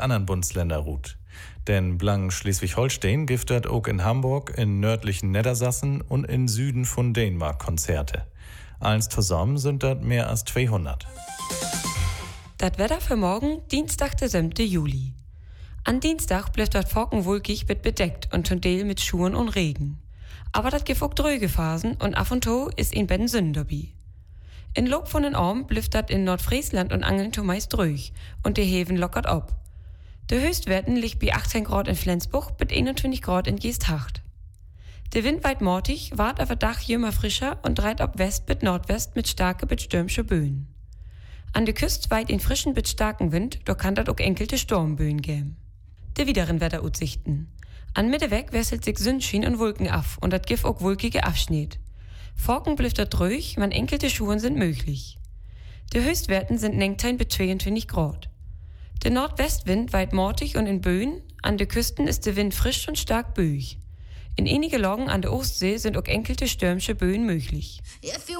anderen Bundesländer ruht. Denn blang Schleswig-Holstein giftet auch in Hamburg, in nördlichen Niedersachsen und in Süden von Dänemark Konzerte. Eins zusammen sind das mehr als 200. Das Wetter für morgen, Dienstag, der 7. Juli. An Dienstag bleibt das Wolken wolkig mit bedeckt und zum Teil mit Schuhen und Regen. Aber das gibt auch dröge Phasen und af und to ist in Ben Sünn dabei. In Lob von den Arm bleibt das in Nordfriesland und Angeln meist ruhig und die Heven lockert ab. Der Höchstwerten liegt bei 18 Grad in Flensburg bis 21 Grad in Geesthacht. Der Wind weit mortig, wart auf der Dach jümmer frischer und dreht ab West bis Nordwest mit starke bis stürmische Böen. An der Küste weit in frischen bis starken Wind, da kann das auch enkelte Sturmböen geben. Der wideren Wetteraussichten. An Mitte weg wechselt sich Sonnenschein und Wolken af und das gibt auch wolkige Abschnitt. Forken bleibt das ruhig, man enkelte Schuhen sind möglich. Die Höchstwerten sind 19 bis 22 Grad. Der Nordwestwind weit mortig und in Böen, an der Küsten ist der Wind frisch und stark böig. In einige Lagen an der Ostsee sind auch enkelte stürmische Böen möglich.